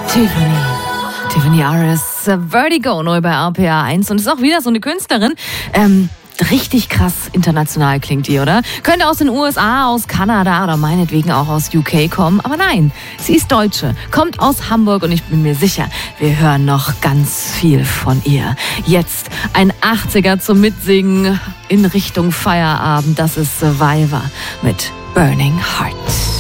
Tiffany Aris, Vertigo, neu bei RPA 1. Und es ist auch wieder so eine Künstlerin, richtig krass international klingt die, oder? Könnte aus den USA, aus Kanada oder meinetwegen auch aus UK kommen. Aber nein, sie ist Deutsche, kommt aus Hamburg und ich bin mir sicher, wir hören noch ganz viel von ihr. Jetzt ein 80er zum Mitsingen in Richtung Feierabend. Das ist Survivor mit Burning Heart.